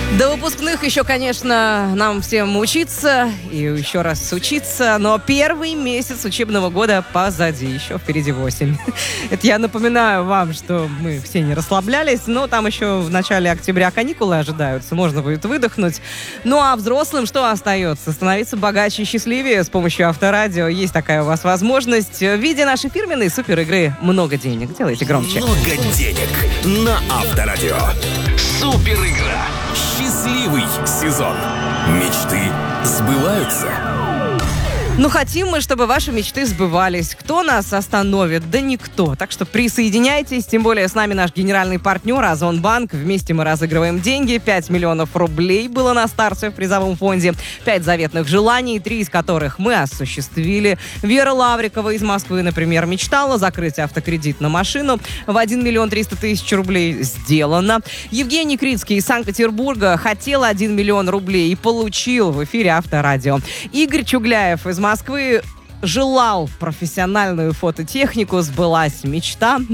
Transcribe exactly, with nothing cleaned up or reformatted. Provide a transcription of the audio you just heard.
До выпускных еще, конечно, нам всем учиться и еще раз учиться, но первый месяц учебного года позади, еще впереди восемь. Это я напоминаю вам, что мы все не расслаблялись, но там еще в начале октября каникулы ожидаются, можно будет выдохнуть. Ну а взрослым что остается? Становиться богаче и счастливее с помощью Авторадио. Есть такая у вас возможность в виде нашей фирменной суперигры «Много денег». Делайте громче. Много денег на Авторадио. Супер игра. Счастливый сезон. Мечты сбываются. Ну, хотим мы, чтобы ваши мечты сбывались. Кто нас остановит? Да никто. Так что присоединяйтесь. Тем более с нами наш генеральный партнер Озонбанк. Вместе мы разыгрываем деньги. пять миллионов рублей было на старте в призовом фонде. пять заветных желаний, три из которых мы осуществили. Вера Лаврикова из Москвы, например, мечтала закрыть автокредит на машину. В один миллион триста тысяч рублей сделано. Евгений Крицкий из Санкт-Петербурга хотел один миллион рублей и получил в эфире Авторадио. Игорь Чугляев из Москвы желал профессиональную фототехнику, сбылась мечта.